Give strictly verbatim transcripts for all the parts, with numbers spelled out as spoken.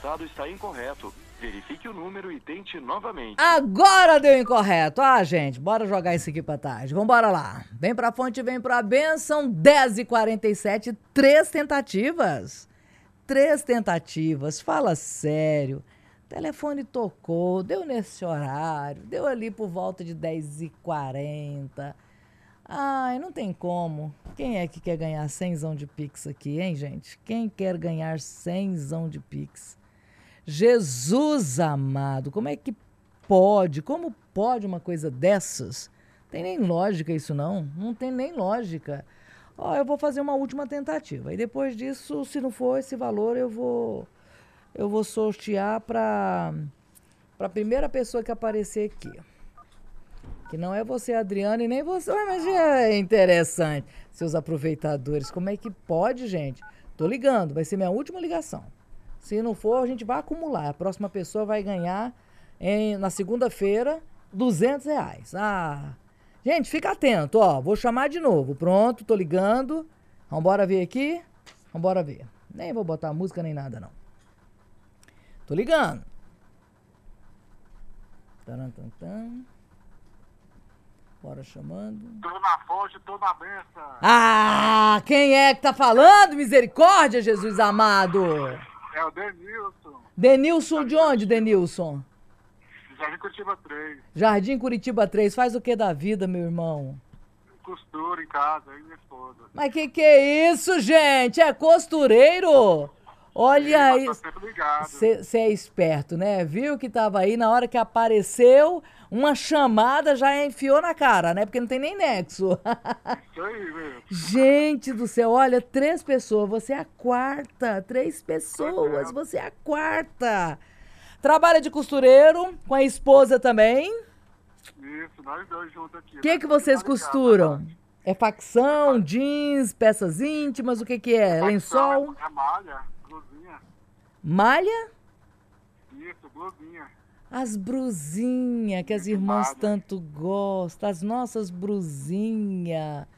resultado está incorreto. Verifique o número e tente novamente. Agora deu incorreto. Ah, gente, bora jogar isso aqui pra tarde. Vambora lá. Vem pra fonte, vem pra bênção. dez e quarenta e sete, três tentativas. Três tentativas. Fala sério. O telefone tocou, deu nesse horário, deu ali por volta de dez e quarenta. Ai, não tem como. Quem é que quer ganhar cenzão de Pix aqui, hein, gente? Quem quer ganhar cenzão de Pix? Jesus amado, como é que pode? Como pode uma coisa dessas? Tem nem lógica isso não, não tem nem lógica. Ó, eu vou fazer uma última tentativa e depois disso, se não for esse valor, eu vou eu vou sortear para para a primeira pessoa que aparecer aqui. Que não é você, Adriana, e nem você. Ué, mas é interessante. Seus aproveitadores, como é que pode, gente? Tô ligando, vai ser minha última ligação. Se não for, a gente vai acumular. A próxima pessoa vai ganhar, em, na segunda-feira, duzentos reais. Ah, gente, fica atento, ó. Vou chamar de novo. Pronto, tô ligando. Vambora ver aqui. Vambora ver. Nem vou botar música nem nada, não. Tô ligando. Tarantantan. Bora chamando. Tô na fonte, tô na benção. Ah, quem é que tá falando? Misericórdia, Jesus amado. É o Denilson. Denilson de onde, Denilson? Jardim Curitiba três. Jardim Curitiba três. Faz o que da vida, meu irmão? Costura em casa, aí minha esposa. Mas que que é isso, gente? É costureiro? Olha aí. Você é esperto, né? Viu que tava aí, na hora que apareceu, uma chamada já enfiou na cara, né? Porque não tem nem nexo. Isso aí, mesmo. Gente do céu, olha, três pessoas, você é a quarta. Três pessoas, você é a quarta. Trabalha de costureiro, com a esposa também. Isso, nós dois juntos aqui. O que que vocês costuram? É facção, jeans, peças íntimas, o que que é? Lençol? É malha, blusinha. Malha? Isso, blusinha. As brusinhas que as irmãs tanto gostam, as nossas brusinhas.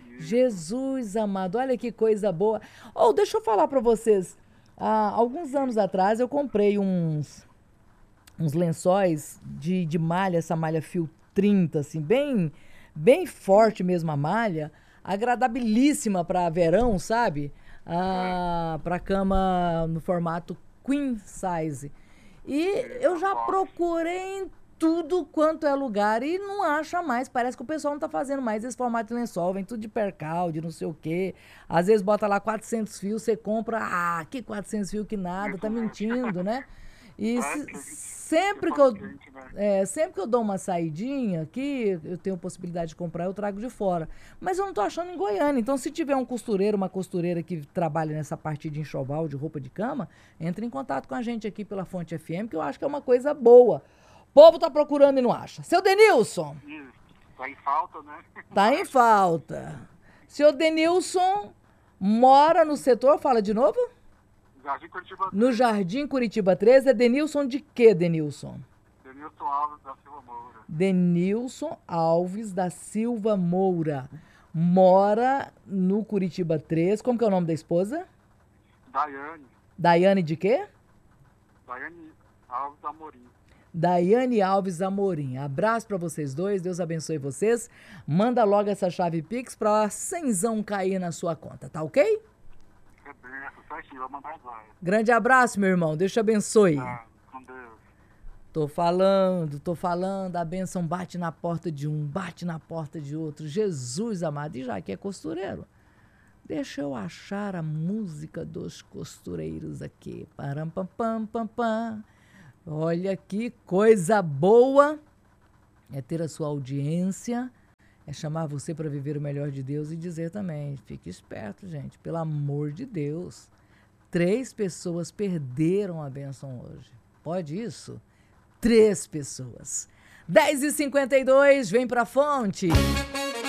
Jesus amado, olha que coisa boa. Oh, deixa eu falar pra vocês. Há alguns anos atrás eu comprei uns, uns lençóis de, de malha, essa malha fio trinta, assim, bem, bem forte mesmo a malha, agradabilíssima para verão, sabe? Ah, para cama no formato queen size. E eu já procurei em tudo quanto é lugar e não acha mais. Parece que o pessoal não tá fazendo mais esse formato de lençol. Vem tudo de percal, de não sei o quê. Às vezes bota lá quatrocentos fios, você compra... Ah, que quatrocentos fios que nada, tá mentindo, né? E se, sempre, que eu, é, sempre que eu dou uma saidinha aqui, eu tenho possibilidade de comprar, eu trago de fora. Mas eu não tô achando em Goiânia. Então, se tiver um costureiro, uma costureira que trabalha nessa parte de enxoval, de roupa de cama, entre em contato com a gente aqui pela Fonte F M, que eu acho que é uma coisa boa. O povo tá procurando e não acha. Seu Denilson. Isso, tá em falta, né? Tá em falta. Seu Denilson mora no setor, fala de novo? Jardim Curitiba três. No Jardim Curitiba três. É Denilson de quê, Denilson? Denilson Alves da Silva Moura. Denilson Alves da Silva Moura. Mora no Curitiba três. Como que é o nome da esposa? Daiane. Daiane de quê? Daiane Alves Amorim. Daiane Alves Amorim. Abraço pra vocês dois, Deus abençoe vocês. Manda logo essa chave Pix pra cenzão cair na sua conta, tá ok? É benção, certinho, vou mandar agora. Grande abraço, meu irmão, Deus te abençoe. Tá, com Deus. Tô falando, tô falando, a bênção bate na porta de um, bate na porta de outro. Jesus amado, e já que é costureiro, deixa eu achar a música dos costureiros aqui. Param, pam, pam, pam, pam. Olha que coisa boa é ter a sua audiência, é chamar você para viver o melhor de Deus e dizer também, fique esperto, gente, pelo amor de Deus. Três pessoas perderam a bênção hoje. Pode isso? Três pessoas. dez e cinquenta e dois, vem pra fonte.